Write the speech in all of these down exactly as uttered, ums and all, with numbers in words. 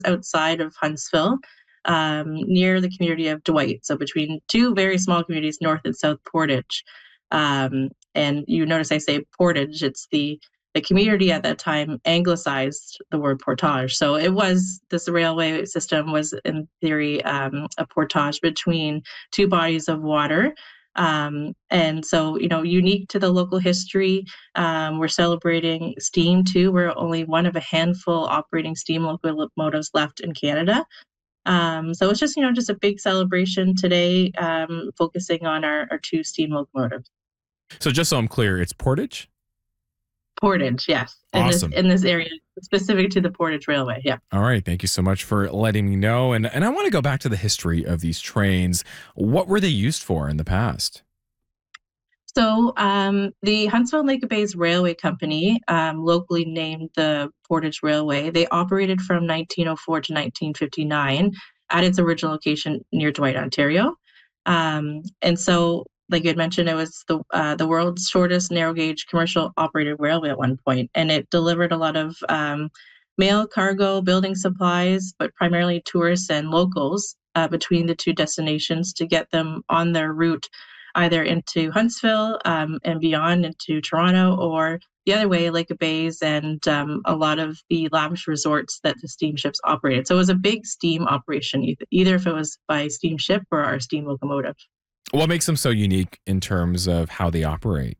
outside of Huntsville, um, near the community of Dwight. So between two very small communities, North and South Portage. Um, and you notice I say Portage, it's the the community at that time anglicized the word portage. So it was, this railway system was in theory um, a portage between two bodies of water. Um, and so, you know, unique to the local history, um, we're celebrating steam too. We're only one of a handful operating steam locomotives left in Canada. Um, so it's just, you know, just a big celebration today, um, focusing on our, our two steam locomotives. So just so I'm clear, it's Portage? Portage, yes. In this Awesome. in this area, specific to the Portage Railway, yeah. All right. Thank you so much for letting me know. And and I want to go back to the history of these trains. What were they used for in the past? So um, the Huntsville Lake Bays Railway Company, um, locally named the Portage Railway, they operated from nineteen oh four to nineteen fifty-nine at its original location near Dwight, Ontario. Um, and so, like you had mentioned, it was the uh, the world's shortest narrow gauge commercial operated railway at one point, and it delivered a lot of um, mail, cargo, building supplies, but primarily tourists and locals uh, between the two destinations to get them on their route either into Huntsville um, and beyond into Toronto, or the other way, Lake of Bays and um, a lot of the lavish resorts that the steamships operated. So it was a big steam operation, either, either if it was by steamship or our steam locomotive. What makes them so unique in terms of how they operate?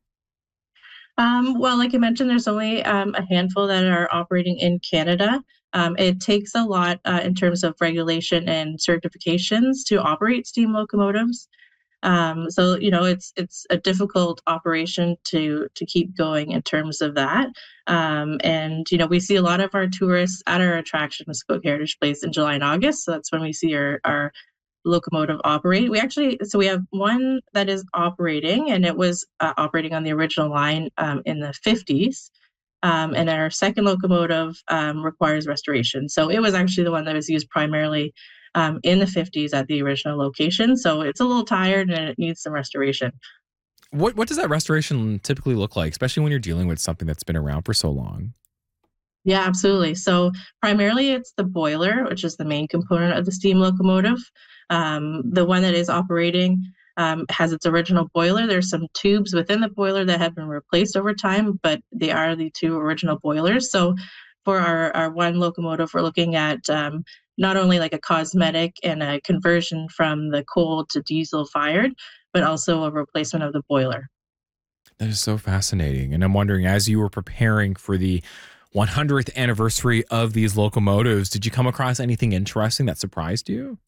Um, well, like I mentioned, there's only um, a handful that are operating in Canada. Um, it takes a lot uh, in terms of regulation and certifications to operate steam locomotives. Um, so you know it's it's a difficult operation to to keep going in terms of that. Um, and you know we see a lot of our tourists at our attraction, Muskoka Heritage Place, in July and August. So that's when we see our our locomotive operate. We actually so we have one that is operating, and it was uh, operating on the original line um, in the fifties. Um, and our second locomotive um, requires restoration. So it was actually the one that was used primarily um, in the fifties at the original location. So it's a little tired and it needs some restoration. What what does that restoration typically look like, especially when you're dealing with something that's been around for so long? Yeah, absolutely. So primarily it's the boiler, which is the main component of the steam locomotive. Um, the one that is operating um, has its original boiler. There's some tubes within the boiler that have been replaced over time, but they are the two original boilers. So for our, our one locomotive, we're looking at um, not only like a cosmetic and a conversion from the coal to diesel fired, but also a replacement of the boiler. That is so fascinating. And I'm wondering, as you were preparing for the one hundredth anniversary of these locomotives, did you come across anything interesting that surprised you?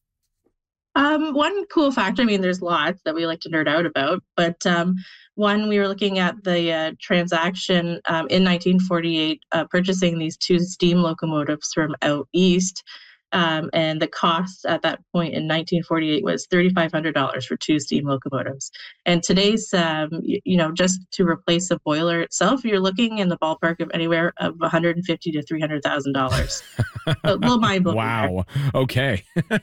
Um, one cool factor, I mean, there's lots that we like to nerd out about, but um, one, we were looking at the uh, transaction um, in nineteen forty-eight, uh, purchasing these two steam locomotives from out east. Um, and the cost at that point in nineteen forty-eight was three thousand five hundred dollars for two steam locomotives. And today's, um, you, you know, just to replace the boiler itself, you're looking in the ballpark of anywhere of one hundred fifty thousand to three hundred thousand dollars. A little mind blowing. Wow. Okay.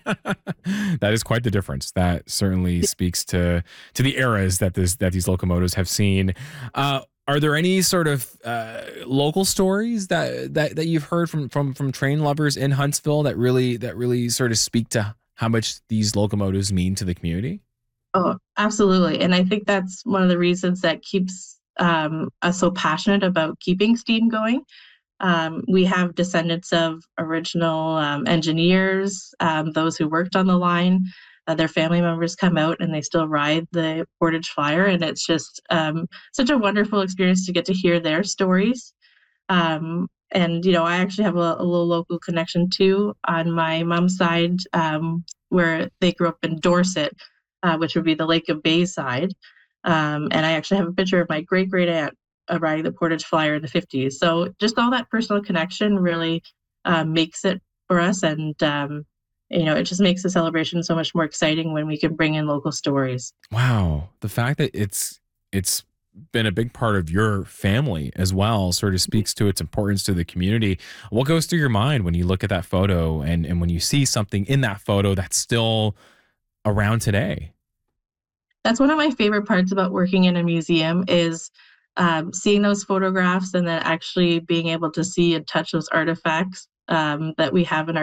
That is quite the difference. That certainly speaks to to the eras that this that these locomotives have seen. Uh, are there any sort of uh, local stories that, that that you've heard from from from train lovers in Huntsville that really that really sort of speak to how much these locomotives mean to the community? Oh, absolutely. And I think that's one of the reasons that keeps um, us so passionate about keeping steam going. Um, we have descendants of original um, engineers, um, those who worked on the line. Uh, their family members come out and they still ride the Portage Flyer, and it's just um, such a wonderful experience to get to hear their stories. Um, and you know, I actually have a, a little local connection too on my mom's side, um, where they grew up in Dorset, uh, which would be the Lake of Bays side. Um, and I actually have a picture of my great great aunt uh, riding the Portage Flyer in the fifties. So just all that personal connection really uh, makes it for us. And, um, you know, it just makes the celebration so much more exciting when we can bring in local stories. Wow. The fact that it's it's been a big part of your family as well sort of speaks to its importance to the community. What goes through your mind when you look at that photo and, and when you see something in that photo that's still around today? That's one of my favorite parts about working in a museum is um, seeing those photographs and then actually being able to see and touch those artifacts um, that we have in our